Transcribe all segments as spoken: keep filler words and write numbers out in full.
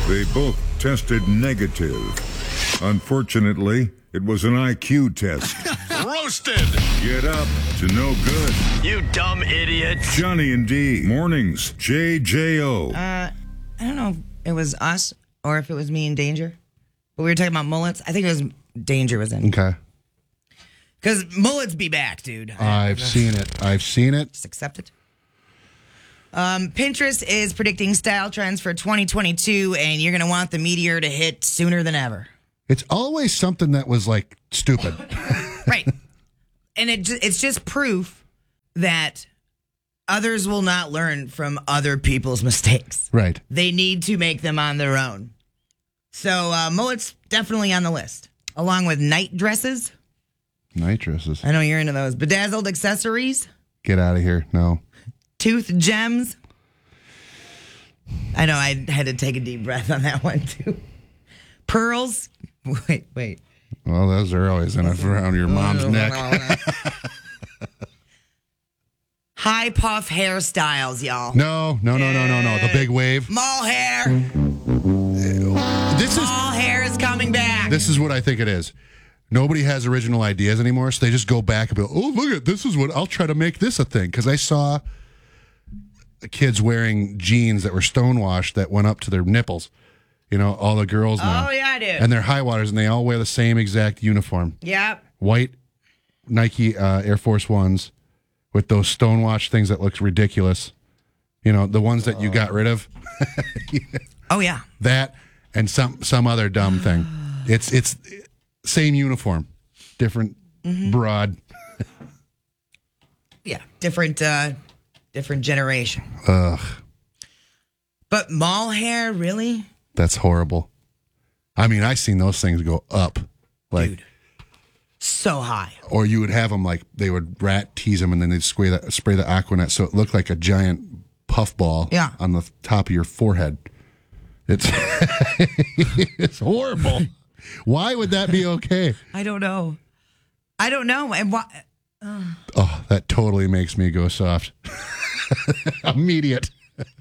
They both tested negative. Unfortunately, it was an I Q test. Roasted. Get up to no good. You dumb idiot. Johnny and D. Mornings. J J O. Uh, I don't know if it was us or if it was me in Danger. But we were talking about mullets. I think it was Danger was in. Okay. Because mullets be back, dude. I've seen it. I've seen it. Just accept it. Um, Pinterest is predicting style trends for twenty twenty-two, and you're going to want the meteor to hit sooner than ever. It's always something that was like stupid. Right. And it ju- it's just proof that others will not learn from other people's mistakes. Right. They need to make them on their own. So uh, mullets definitely on the list, along with night dresses. Night dresses. I know you're into those. Bedazzled accessories. Get out of here. No. Tooth gems. I know I had to take a deep breath on that one too. Pearls. Wait, wait. Well, those are always in it around your mom's neck. High puff hairstyles, y'all. No, no, no, no, no, no. The big wave. Mall hair. This is Mall hair is coming back. this is what I think it is. Nobody has original ideas anymore, so they just go back and be like, oh, look at this is what I'll try to make this a thing. Because I saw kids wearing jeans that were stonewashed that went up to their nipples. You know, all the girls now. Oh, yeah, I do. And they're high waters, and they all wear the same exact uniform. Yep. White Nike uh, Air Force Ones with those stonewashed things that looks ridiculous. You know, the ones that you got rid of. Oh, yeah. That and some some other dumb thing. It's it's same uniform, different Mm-hmm. broad. Yeah. Different, uh, different generation. Ugh, But mall hair, really? that's horrible. I mean, I seen those things go up, like, Dude. So high. or you would have them like they would rat tease them, and then they'd spray the spray the Aquanet so it looked like a giant puffball. Yeah. On the top of your forehead. It's it's horrible. Why would that be okay? I don't know. I don't know. And why? Oh, that totally makes me go soft. Immediate.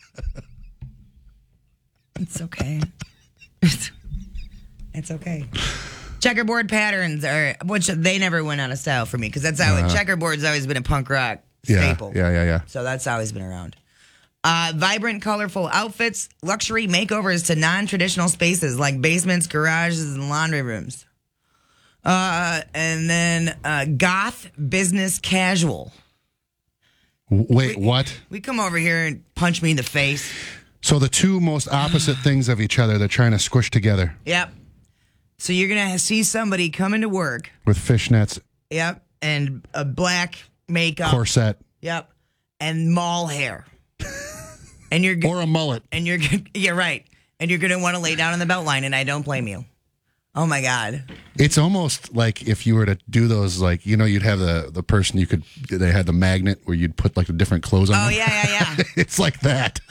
It's okay. It's, it's okay. Checkerboard patterns are, which they never went out of style for me because that's how Uh-huh. checkerboard's always been a punk rock Yeah, staple. yeah, yeah, yeah. So that's always been around. Uh, vibrant, colorful outfits, luxury makeovers to non-traditional spaces like basements, garages, and laundry rooms. Uh, and then uh, goth, business, casual. W- Wait, what? We come over here and punch me in the face. So the two most opposite things of each other, they're trying to squish together Yep. So you're going to see somebody coming to work. with fishnets, Yep. And a black makeup. corset, Yep. And mall hair. And you're or a mullet. and you're you're right. And you're going to want to lay down on the belt line, and I don't blame you. Oh my God. It's almost like if you were to do those, like, you know, you'd have the, the person you could, they had the magnet where you'd put like the different clothes on. Oh them. yeah, yeah, yeah. It's like that.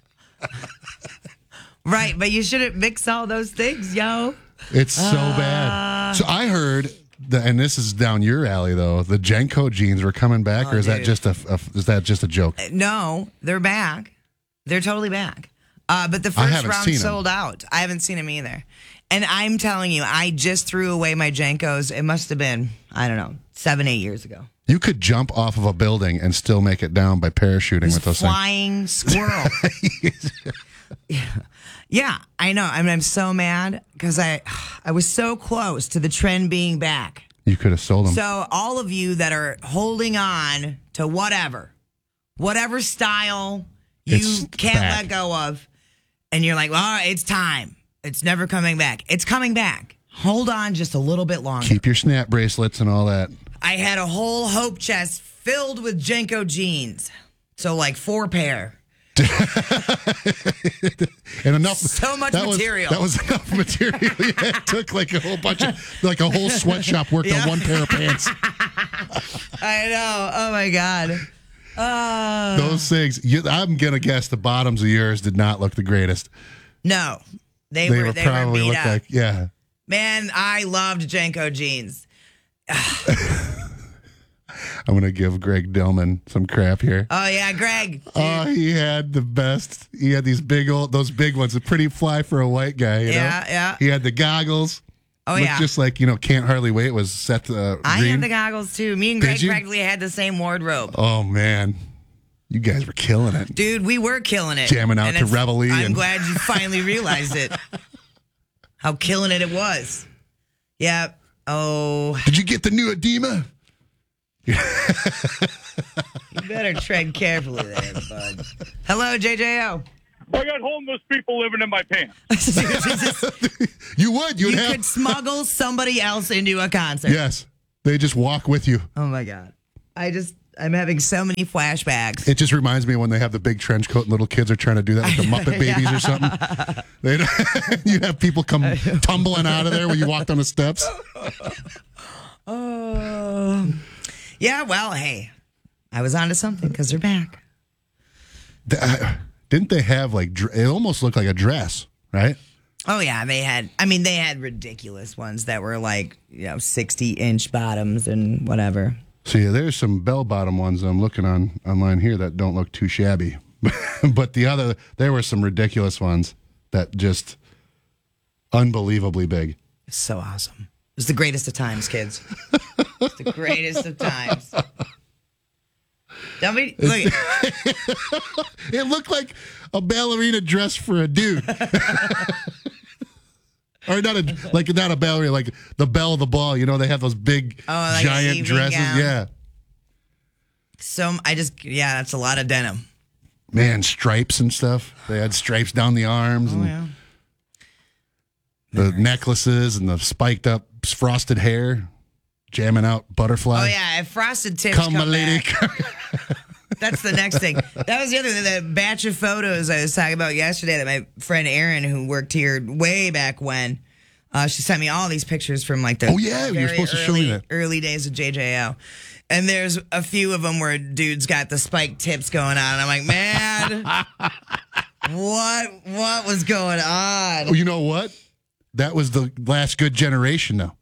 Right, but you shouldn't mix all those things, yo. It's so bad. So I heard, the, and this is down your alley though, the Jenko jeans were coming back, Oh, or is that dude. just a, a is that just a joke? No, they're back. They're totally back. Uh, but the I first haven't round seen 'em. sold out. I haven't seen them either. And I'm telling you, I just threw away my Jenkos. It must have been, I don't know, seven, eight years ago. You could jump off of a building and still make it down by parachuting with those things. Flying squirrel. yeah. yeah, I know. I mean, I'm so mad because I, I was so close to the trend being back. You could have sold them. So all of you that are holding on to whatever, whatever style you It's can't back. let go of, and you're like, well, it's time. It's never coming back. It's coming back. Hold on just a little bit longer. Keep your snap bracelets and all that. I had a whole hope chest filled with Jenko jeans. So like four pair. And enough. So much that was- material. that was enough material. Yeah, it took like a whole bunch of, like a whole sweatshop worth Yeah. of one pair of pants. I know. Oh my God. Uh, Those things. You, I'm gonna guess the bottoms of yours did not look the greatest. no. They, They were, were they were probably beat looked up. like, yeah. Man, I loved Jenko jeans. I'm going to give Greg Dillman some crap here. Oh, yeah, Greg. Oh, he had the best. He had these big old, those big ones, a pretty fly for a white guy. You Yeah, know? yeah. He had the goggles. Oh, Looked yeah. just like, you know, Can't Hardly Wait was set uh, I green. had the goggles, too. Me and Did Greg you? practically had the same wardrobe. Oh, man. You guys were killing it. Dude, we were killing it. Jamming out And to it's- Reveille I'm and- glad you finally realized it. How killing it it was. Yeah. Oh, Did you get the new edema? you better tread carefully there, bud. Hello, J J O. I got homeless people living in my pants. You would. You would You have. could smuggle somebody else into a concert. Yes. They just walk with you. Oh, my God. I just, I'm having so many flashbacks. It just reminds me of when they have the big trench coat and little kids are trying to do that with the Muppet Babies or something. They'd, you'd have people come tumbling out of there when you walk down the steps. Oh. Yeah, well, hey, I was onto something because they're back. The- uh, didn't they have like, dr- it almost looked like a dress, right? Oh, yeah, they had, I mean, they had ridiculous ones that were like, you know, sixty inch bottoms and whatever. See, there's some bell-bottom ones I'm looking on online here that don't look too shabby. But the other, there were some ridiculous ones that just unbelievably big. It's so awesome. It was the greatest of times, kids. It's the greatest of times. Don't be, look, It looked like a ballerina dress for a dude. Or not a like not a ballerina, like the belle of the ball. You know, they have those big Oh, like an giant evening dresses. gown. Yeah. so I just, yeah, that's a lot of denim. Man, stripes and stuff. They had stripes down the arms and Oh, yeah. the necklaces and the spiked up frosted hair, jamming out butterfly. Oh, yeah, if Frosted Tips Come, come, my lady. back, that's the next thing. That was the other thing, the batch of photos I was talking about yesterday that my friend Erin, who worked here way back when, uh, she sent me all these pictures from like the Oh, yeah, you were very supposed to show me early, that. early days of J J O. And there's a few of them where dudes got the spiked tips going on. And I'm like, man, what what was going on? Oh, you know what? That was the last good generation, though.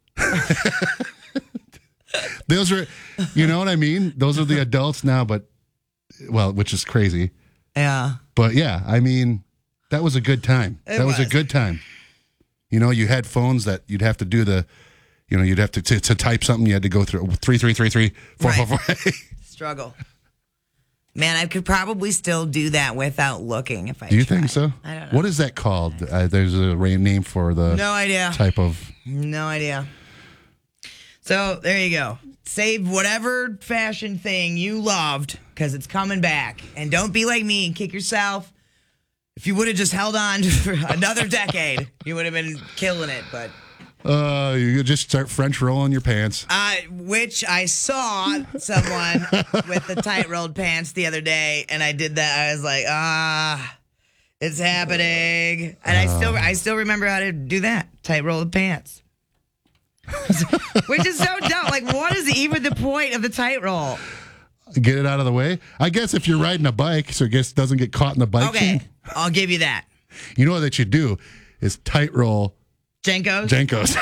Those are, you know what I mean? Those are the adults now, but, well, which is crazy. Yeah. But yeah, I mean, that was a good time. It that was. was. a good time. You know, you had phones that you'd have to do the, you know, you'd have to, to, to type something, you had to go through three, three, three, three, four, Right. four, four. Struggle. Man, I could probably still do that without looking if I Do you tried. think so? I don't know. What is that called? Uh, there's a ra- name for the No idea. type of. No idea. So there you go. Save whatever fashion thing you loved because it's coming back. And don't be like me and kick yourself. If you would have just held on for another decade, you would have been killing it. But Uh, you could just start French rolling your pants. uh, which I saw someone with the tight rolled pants the other day, and I did that. I was like, ah, it's happening. And I still, I still remember how to do that tight rolled pants. Which is so dumb. Like, what is even the point of the tight roll? Get it out of the way. I guess if you're riding a bike, so it gets doesn't get caught in the bike Okay, chain. I'll give you that. You know what that you do is tight roll Jenkos? Jenkos.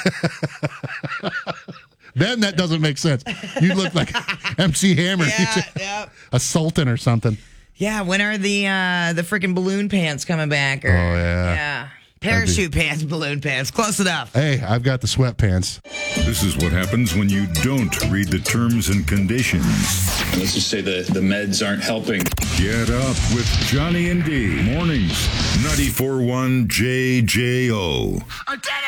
Then that doesn't make sense. You look like M C Hammer, Yeah, yeah. a sultan or something. Yeah, when are the uh, the freaking balloon pants coming back? Or, Oh, yeah. Yeah. Parachute pants, balloon pants. Close enough. Hey, I've got the sweatpants. This is what happens when you don't read the terms and conditions. Let's just say the, the meds aren't helping. Get up with Johnny and D. Mornings, ninety-four point one J J O.